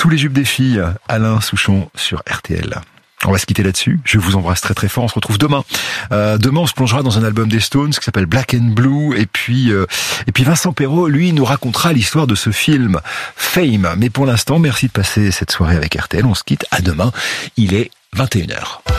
Sous les jupes des filles, Alain Souchon sur RTL. On va se quitter là-dessus. Je vous embrasse très très fort. On se retrouve demain. Demain, on se plongera dans un album des Stones qui s'appelle Black and Blue. Et puis Vincent Perrault, lui, nous racontera l'histoire de ce film Fame. Mais pour l'instant, merci de passer cette soirée avec RTL. On se quitte. À demain. Il est 21h.